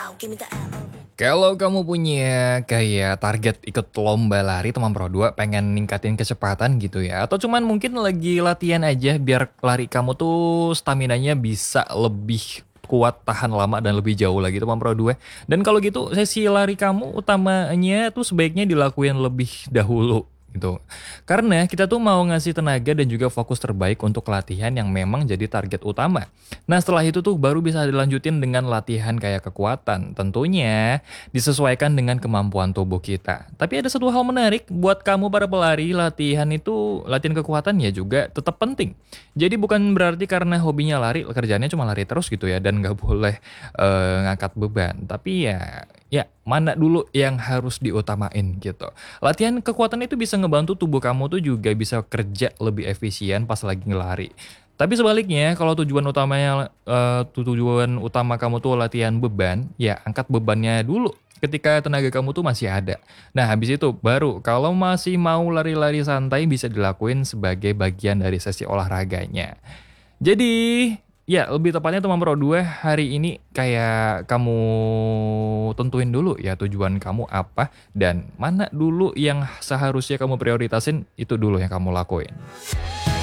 Kalau kamu punya kayak target ikut lomba lari teman Pro 2 pengen ningkatin kecepatan gitu ya, atau cuman mungkin lagi latihan aja biar lari kamu tuh staminanya bisa lebih kuat, tahan lama dan lebih jauh lagi teman Pro 2. Dan kalau gitu sesi lari kamu utamanya tuh sebaiknya dilakuin lebih dahulu gitu. Karena kita tuh mau ngasih tenaga dan juga fokus terbaik untuk latihan yang memang jadi target utama. Nah setelah itu tuh baru bisa dilanjutin dengan latihan kayak kekuatan. Tentunya disesuaikan dengan kemampuan tubuh kita. Tapi ada satu hal menarik buat kamu para pelari, latihan kekuatan ya juga tetap penting. Jadi bukan berarti karena hobinya lari, kerjanya cuma lari terus gitu ya dan nggak boleh ngangkat beban. Tapi ya mana dulu yang harus diutamain gitu. Latihan kekuatan itu bisa ngebantu tubuh kamu tuh juga bisa kerja lebih efisien pas lagi ngelari. Tapi sebaliknya, kalau tujuan utama kamu tuh latihan beban, ya angkat bebannya dulu ketika tenaga kamu tuh masih ada. Nah, habis itu baru kalau masih mau lari-lari santai bisa dilakuin sebagai bagian dari sesi olahraganya. Jadi, ya lebih tepatnya teman Pro 2 hari ini kayak kamu tentuin dulu ya tujuan kamu apa dan mana dulu yang seharusnya kamu prioritasin itu dulu yang kamu lakuin.